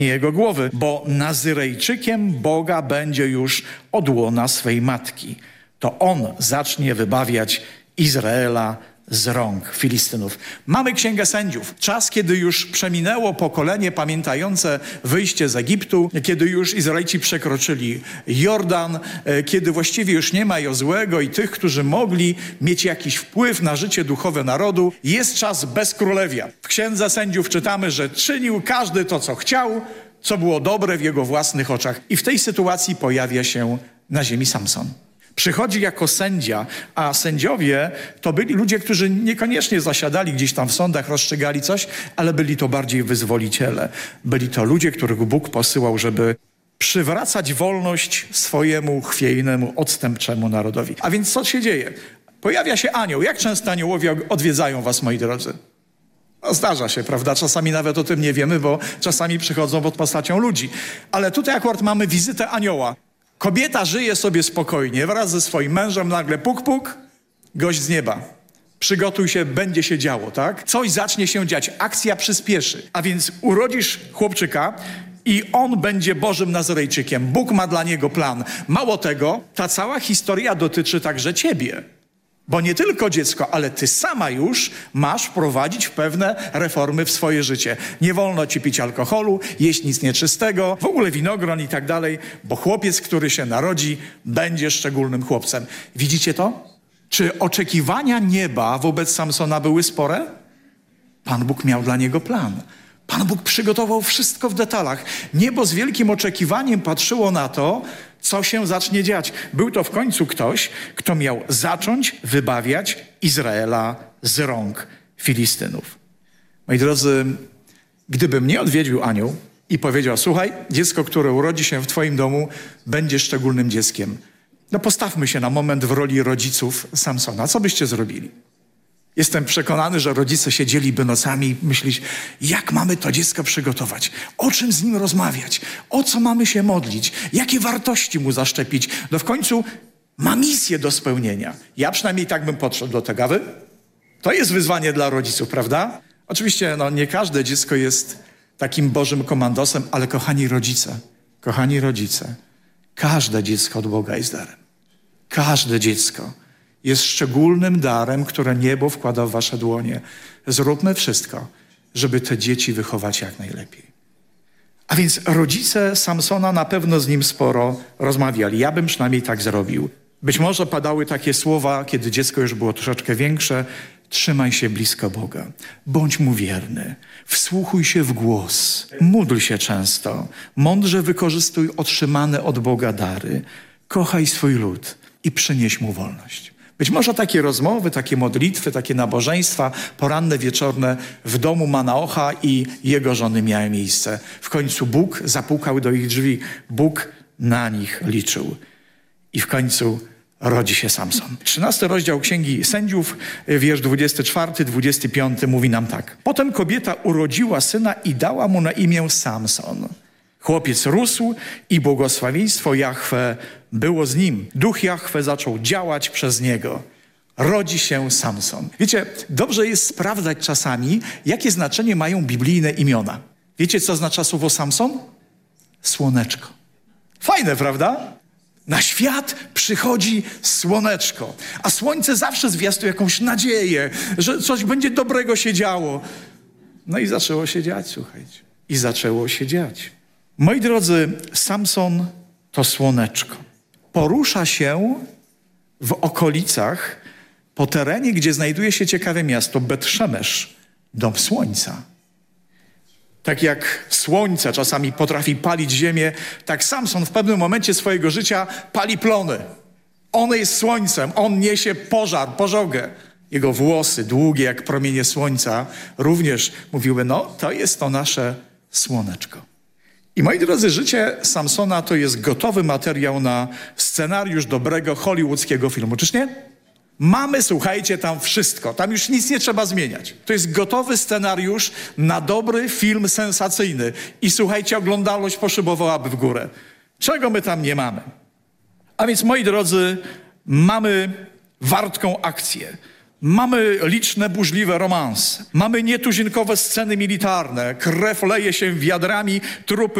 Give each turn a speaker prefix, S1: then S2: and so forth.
S1: jego głowy, bo Nazyrejczykiem Boga będzie już od łona swej matki. To on zacznie wybawiać Izraela z rąk Filistynów. Mamy Księgę Sędziów. Czas, kiedy już przeminęło pokolenie pamiętające wyjście z Egiptu, kiedy już Izraelici przekroczyli Jordan, kiedy właściwie już nie ma Jozłego i tych, którzy mogli mieć jakiś wpływ na życie duchowe narodu. Jest czas bezkrólewia. W Księdze Sędziów czytamy, że czynił każdy to, co chciał, co było dobre w jego własnych oczach. I w tej sytuacji pojawia się na ziemi Samson. Przychodzi jako sędzia, a sędziowie to byli ludzie, którzy niekoniecznie zasiadali gdzieś tam w sądach, rozstrzygali coś, ale byli to bardziej wyzwoliciele. Byli to ludzie, których Bóg posyłał, żeby przywracać wolność swojemu chwiejnemu, odstępczemu narodowi. A więc co się dzieje? Pojawia się anioł. Jak często aniołowie odwiedzają was, moi drodzy? No, zdarza się, prawda? Czasami nawet o tym nie wiemy, bo czasami przychodzą pod postacią ludzi. Ale tutaj akurat mamy wizytę anioła. Kobieta żyje sobie spokojnie, wraz ze swoim mężem, nagle puk, puk, gość z nieba. Przygotuj się, będzie się działo, tak? Coś zacznie się dziać, akcja przyspieszy. A więc urodzisz chłopczyka i on będzie Bożym Nazarejczykiem. Bóg ma dla niego plan. Mało tego, ta cała historia dotyczy także ciebie. Bo nie tylko dziecko, ale ty sama już masz wprowadzić pewne reformy w swoje życie. Nie wolno ci pić alkoholu, jeść nic nieczystego, w ogóle winogron i tak dalej, bo chłopiec, który się narodzi, będzie szczególnym chłopcem. Widzicie to? Czy oczekiwania nieba wobec Samsona były spore? Pan Bóg miał dla niego plan. Pan Bóg przygotował wszystko w detalach. Niebo z wielkim oczekiwaniem patrzyło na to, co się zacznie dziać. Był to w końcu ktoś, kto miał zacząć wybawiać Izraela z rąk Filistynów. Moi drodzy, gdyby mnie odwiedził anioł i powiedział: słuchaj, dziecko, które urodzi się w twoim domu, będzie szczególnym dzieckiem. No postawmy się na moment w roli rodziców Samsona. Co byście zrobili? Jestem przekonany, że rodzice siedzieliby nocami i myśleć, jak mamy to dziecko przygotować, o czym z nim rozmawiać, o co mamy się modlić, jakie wartości mu zaszczepić. No w końcu ma misję do spełnienia. Ja przynajmniej tak bym podszedł do tego. A wy? To jest wyzwanie dla rodziców, prawda? Oczywiście nie każde dziecko jest takim Bożym komandosem, ale kochani rodzice, każde dziecko od Boga jest darem. Każde dziecko jest szczególnym darem, które niebo wkłada w wasze dłonie. Zróbmy wszystko, żeby te dzieci wychować jak najlepiej. A więc rodzice Samsona na pewno z nim sporo rozmawiali. Ja bym przynajmniej tak zrobił. Być może padały takie słowa, kiedy dziecko już było troszeczkę większe. Trzymaj się blisko Boga. Bądź mu wierny. Wsłuchuj się w głos. Módl się często. Mądrze wykorzystuj otrzymane od Boga dary. Kochaj swój lud i przynieś mu wolność. Być może takie rozmowy, takie modlitwy, takie nabożeństwa poranne, wieczorne w domu Manoacha i jego żony miały miejsce. W końcu Bóg zapukał do ich drzwi. Bóg na nich liczył. I w końcu rodzi się Samson. 13 rozdział Księgi Sędziów, wiersz 24, 25 mówi nam tak. Potem kobieta urodziła syna i dała mu na imię Samson. Chłopiec rósł i błogosławieństwo Jahwe było z nim. Duch Jahwe zaczął działać przez niego. Rodzi się Samson. Wiecie, dobrze jest sprawdzać czasami, jakie znaczenie mają biblijne imiona. Wiecie, co oznacza słowo Samson? Słoneczko. Fajne, prawda? Na świat przychodzi słoneczko, a słońce zawsze zwiastuje jakąś nadzieję, że coś będzie dobrego się działo. No i zaczęło się dziać, słuchajcie. I zaczęło się dziać. Moi drodzy, Samson to słoneczko. Porusza się w okolicach, po terenie, gdzie znajduje się ciekawe miasto, Bet-Szemesz, dom słońca. Tak jak słońce czasami potrafi palić ziemię, tak Samson w pewnym momencie swojego życia pali plony. On jest słońcem, on niesie pożar, pożogę. Jego włosy długie jak promienie słońca również mówiły, to jest to nasze słoneczko. I moi drodzy, życie Samsona to jest gotowy materiał na scenariusz dobrego hollywoodzkiego filmu, czyż nie? Mamy, słuchajcie, tam wszystko. Tam już nic nie trzeba zmieniać. To jest gotowy scenariusz na dobry film sensacyjny. I słuchajcie, oglądalność poszybowałaby w górę. Czego my tam nie mamy? A więc, moi drodzy, mamy wartką akcję. Mamy liczne burzliwe romanse. Mamy nietuzinkowe sceny militarne. Krew leje się wiadrami, trupy